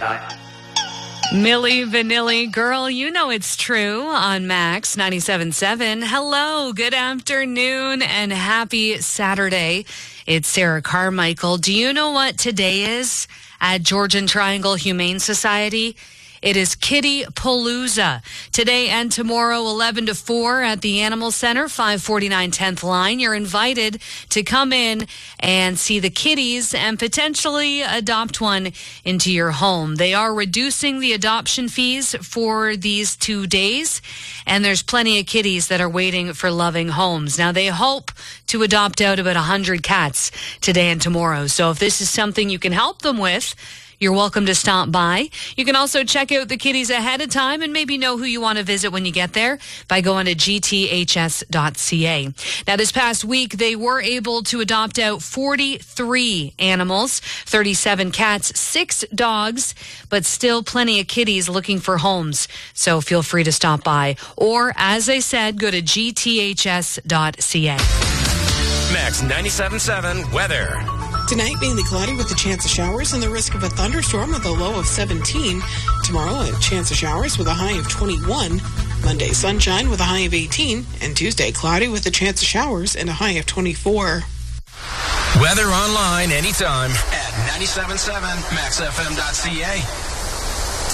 time. Milli Vanilli, girl, you know it's true on Max 97.7. Hello, good afternoon, and happy Saturday. It's Sarah Carmichael. Do you know what today is at Georgian Triangle Humane Society? It is Kitty Palooza. Today and tomorrow, 11 to 4 at the Animal Center, 549 10th line. You're invited to come in and see the kitties and potentially adopt one into your home. They are reducing the adoption fees for these 2 days, and there's plenty of kitties that are waiting for loving homes. Now, they hope to adopt out about 100 cats today and tomorrow. So if this is something you can help them with, you're welcome to stop by. You can also check out the kitties ahead of time and maybe know who you want to visit when you get there by going to gths.ca. Now, this past week, they were able to adopt out 43 animals, 37 cats, 6 dogs, but still plenty of kitties looking for homes. So feel free to stop by. Or, as I said, go to gths.ca. Max 97.7 weather. Tonight, mainly cloudy with a chance of showers and the risk of a thunderstorm with a low of 17. Tomorrow, a chance of showers with a high of 21. Monday, sunshine with a high of 18. And Tuesday, cloudy with a chance of showers and a high of 24. Weather online anytime at 97.7maxfm.ca.